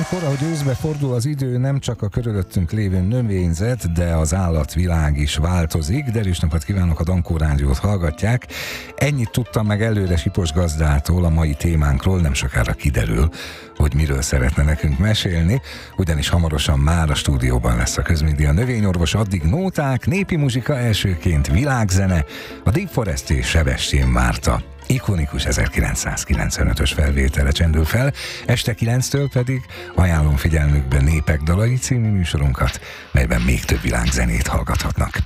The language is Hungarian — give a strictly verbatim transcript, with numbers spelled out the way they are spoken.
Ilyenkor, ahogy őszbe fordul az idő, nem csak a körülöttünk lévő növényzet, de az állatvilág is változik. Derűs napot kívánok, a Dankó Rádiót hallgatják. Ennyit tudtam meg előre Sipos gazdától a mai témánkról, nem sokára kiderül, hogy miről szeretne nekünk mesélni, ugyanis hamarosan már a stúdióban lesz a Közmédia növényorvos, addig nóták, népi muzsika, elsőként világzene, a Deep Forest és Sebestyén Márta ikonikus ezerkilencszázkilencvenötös felvétele csendül fel, este kilenctől pedig ajánlom figyelmükbe Népek dalai című műsorunkat, melyben még több világzenét hallgathatnak.